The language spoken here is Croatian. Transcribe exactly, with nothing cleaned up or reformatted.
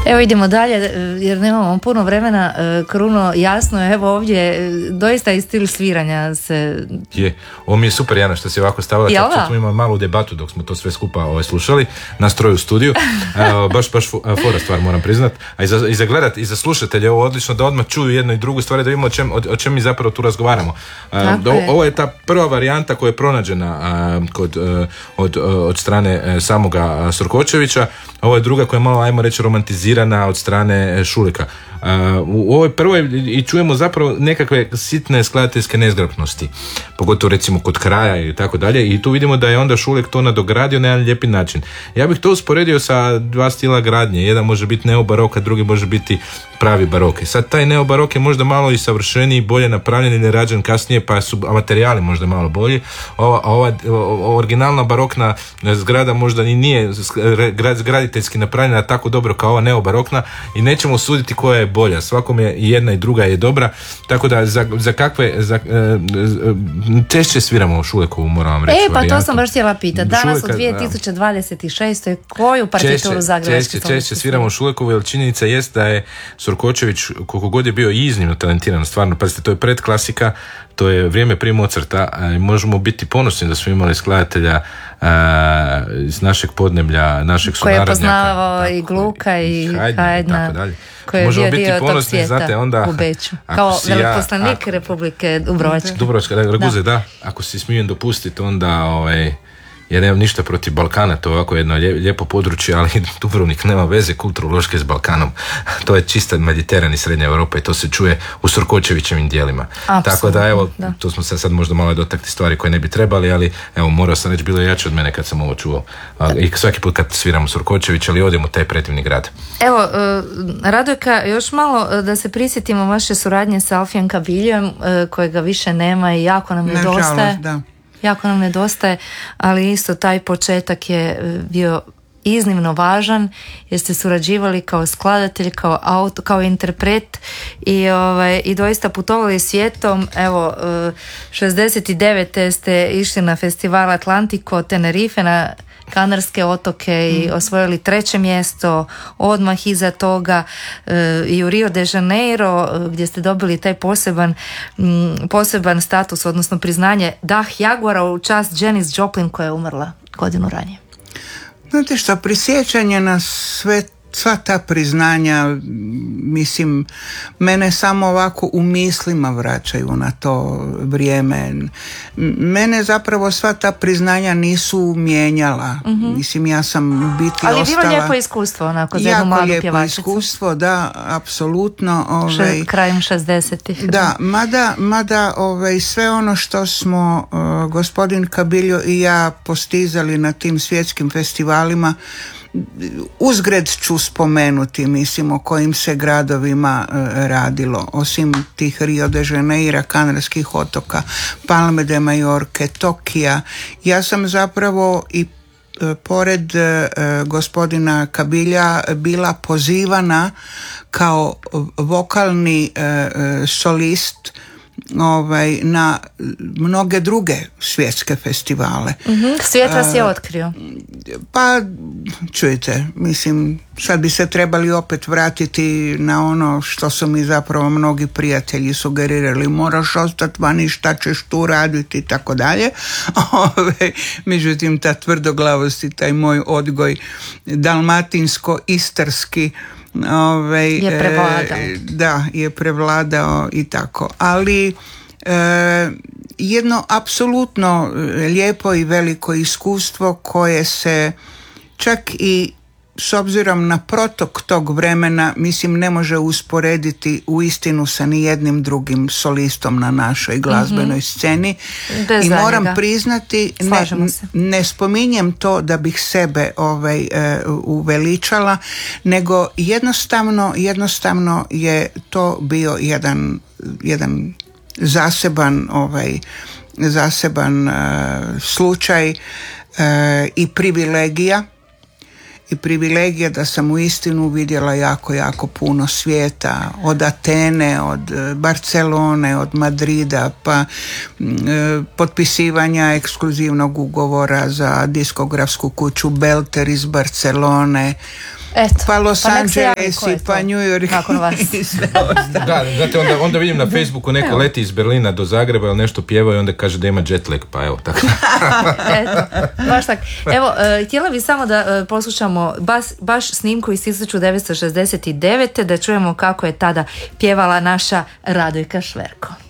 Evo idemo dalje jer nemamo puno vremena. Kruno, jasno je, evo ovdje doista i stil sviranja se... Je, ovo mi je super, Jana, što si ovako stavila. Čak smo imali malu debatu dok smo to sve skupa ovaj, slušali na stroju u studiju. uh, baš, baš fora stvar, moram priznat. A i za, i za gledat, i za slušatelje ovo odlično da odmah čuju jednu i drugu stvar, da vidimo o čem, o, o čem mi zapravo tu razgovaramo. Uh, do, je. Ovo je ta prva varijanta koja je pronađena uh, kod, uh, od, uh, od strane uh, samoga uh, Surkočevića. Ovo je druga koja je malo, ajmo reći, romantizirana od strane Šuleka. Uh, u ovoj prvoj i čujemo zapravo nekakve sitne skladateljske nezgrapnosti, pogotovo recimo kod kraja i tako dalje, i tu vidimo da je onda Šulek to nadogradio na jedan lijepi način. Ja bih to usporedio sa dva stila gradnje, jedan može biti neobarok, a drugi može biti pravi barok. I sad taj neobarok je možda malo i savršeniji, bolje napravljen ili rađen kasnije, pa su materijali možda malo bolji. Ova, ova, ova originalna barokna zgrada možda i nije graditeljski napravljena tako dobro kao ova neobarokna i nećemo suditi koja je bolja. Svakom je i jedna i druga je dobra, tako da za, za kakve za, češće sviramo u Šulekovu, moram vam reći. E, pa varijantu. To sam baš htjela pitati. Danas Šuleka, u dvije tisuće dvadeset šeste koju partituru Zagrebačke Češće, češće sviramo u Šulekovu, jer činjenica jest da je Surkočević, koliko god je bio iznimno talentiran, stvarno, pazite, to je predklasika, to je vrijeme prije Mozarta, možemo biti ponosni da smo imali skladatelja a, iz našeg podneblja, našeg sunarodnjaka. Koji je poznavao i Gluka i Haydna, koji je možemo biti ponosni, znate, onda u Beću, kao veleposlanik ja, Republike Dubrovačke. Dubrovačke, Raguze, da. da. Ako si smijem dopustiti, onda ovaj, ja nemam ništa protiv Balkana, to je ovako jedno lijepo područje, ali Dubrovnik nema veze kulturološke s Balkanom. To je čista Mediteran i Srednja Europa i to se čuje u Surkočevićevim dijelima. Absolutno, tako da evo, da. Tu smo se sad možda malo dotakli stvari koje ne bi trebali, ali evo, morao sam reći, bilo je jače od mene kad sam ovo čuo. I svaki put kad sviramo Surkočević, ali odemo u taj predivni grad. Evo, Radojka, još malo da se prisjetimo vaše suradnje sa Alfijem Kabiljom, kojega više nema i jako nam nedostaje. Nažalost, da. Jako nam nedostaje, ali isto taj početak je bio iznimno važan jer ste surađivali kao skladatelj, kao auto, kao interpret i, ovaj, i doista putovali svijetom. Evo, šezdeset devete ste išli na festival Atlantico Tenerife na Kanarske otoke i osvojili treće mjesto, odmah iza toga e, i u Rio de Janeiro gdje ste dobili taj poseban m, poseban status, odnosno priznanje dah Jaguara u čast Janis Joplin koja je umrla godinu ranije. Znate što, prisjećanje na sve sva ta priznanja, mislim, mene samo ovako u mislima vraćaju na to vrijeme. Mene zapravo sva ta priznanja nisu mijenjala. Mm-hmm. Mislim, ja sam biti ali ostala... Ali bilo lijepo iskustvo, onako, za jednu malu pjevačicu. Jako lijepo iskustvo, da, apsolutno. Ovaj, Še, krajem šezdesetih. Da, mada, mada ovaj, sve ono što smo uh, gospodin Kabiljo i ja postizali na tim svjetskim festivalima, uzgred ću spomenuti, mislim, o kojim se gradovima e, radilo, osim tih Rio de Janeiro, Kanarskih otoka, Palme de Majorke, Tokija. Ja sam zapravo i e, pored e, gospodina Kabilja bila pozivana kao vokalni e, e, solist ovaj, na mnoge druge svjetske festivale. Mm-hmm. Svijet vas je otkrio. Pa, čujte, mislim, sad bi se trebali opet vratiti na ono što su mi zapravo mnogi prijatelji sugerirali, moraš ostati vani, šta ćeš tu raditi i tako dalje. Međutim, ta tvrdoglavost i taj moj odgoj dalmatinsko-istarski Ove, je prevladao. E, da, je prevladao i tako. Ali e, jedno apsolutno lijepo i veliko iskustvo koje se čak i s obzirom na protok tog vremena, mislim, ne može usporediti u istinu sa nijednim drugim solistom na našoj glazbenoj mm-hmm. sceni. Bez I moram njega. priznati, ne, ne spominjem to da bih sebe ovaj, e, uveličala, nego jednostavno, jednostavno je to bio jedan, jedan zaseban, ovaj, zaseban uh, slučaj uh, i privilegija. I privilegija da sam u istinu vidjela jako, jako puno svijeta, od Atene, od Barcelone, od Madrida, pa e, potpisivanja ekskluzivnog ugovora za diskografsku kuću Belter iz Barcelone, Eto, pa Los pa nek se javi Angeles ko je i pa to New York nakon vas. i sve ostalo. Da, znate, onda, onda vidim na Facebooku neko leti iz Berlina do Zagreba ili nešto pjeva i onda kaže da ima jet lag, pa evo tako. Eto, baš tak. Evo, uh, htjela bih samo da uh, poslušamo baš, baš snimku iz tisuću devetsto šezdeset devet. da čujemo kako je tada pjevala naša Radojka Šverko.